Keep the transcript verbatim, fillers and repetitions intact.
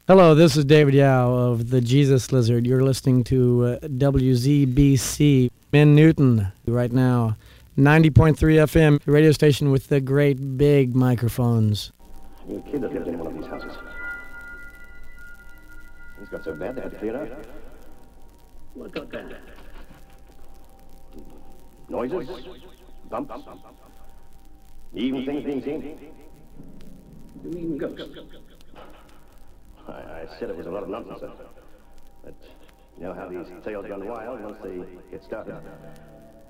Hello, this is David Yao of the Jesus Lizard. You're listening to uh, W Z B C in Newton right now. ninety point three F M, radio station with the great big microphones. I knew a kid that lived in one of these houses. Things got so bad they had to clear out. What got bad? Noises, bumps, even things being seen. You mean ghosts? I, I said it was a lot of nonsense, sir. But you know how these tales run wild once they get started.